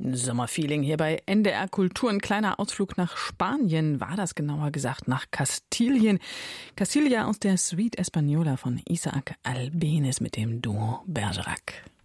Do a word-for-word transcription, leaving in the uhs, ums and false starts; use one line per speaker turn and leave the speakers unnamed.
Sommerfeeling hier bei N D R Kultur. Ein kleiner Ausflug nach Spanien war das, genauer gesagt nach Kastilien. Castilla aus der Suite Española von Isaac Albéniz mit dem Duo Bergerac.